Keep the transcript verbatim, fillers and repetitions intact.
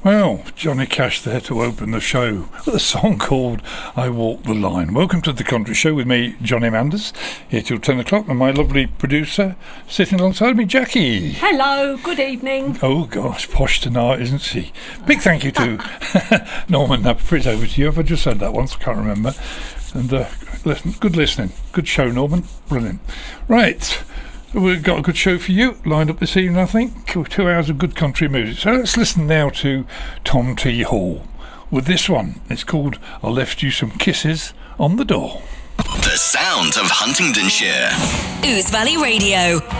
Well, Johnny Cash there to open the show with a song called I Walk the Line. Welcome to the Country Show with me, Johnny Manders, here till ten o'clock, and my lovely producer sitting alongside me, Jackie. Hello, good evening. Oh gosh, posh tonight, isn't she? Big thank you to Norman Napper. Over to you. Have I just said that once? I can't remember. And uh, listen, good listening. Good show, Norman. Brilliant. Right. We've got a good show for you lined up this evening, I think. Two hours of good country music. So let's listen now to Tom T. Hall with this one. It's called I Left You Some Kisses on the Door. The sound of Huntingdonshire. Ouse Valley Radio.